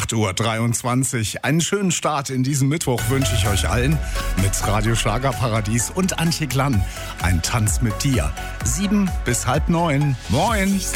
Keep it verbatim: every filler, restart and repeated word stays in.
acht Uhr dreiundzwanzig. Einen schönen Start in diesen Mittwoch wünsche ich euch allen mit Radio Schlagerparadies und Antje Glann. Ein Tanz mit dir. Sieben bis halb neun. Moin.